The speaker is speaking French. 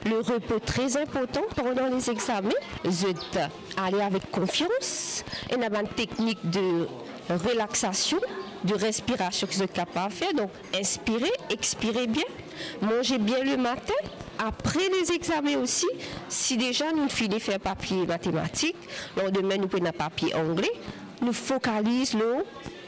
Le repos très important pendant les examens. Aller avec confiance. Et on a une technique de relaxation, de respiration que vous êtes capable de faire. Donc, inspirez, expirez bien. Mangez bien le matin. Après les examens aussi, si déjà nous finissons de faire papier mathématique, demain nous prenons papier anglais, nous focalisons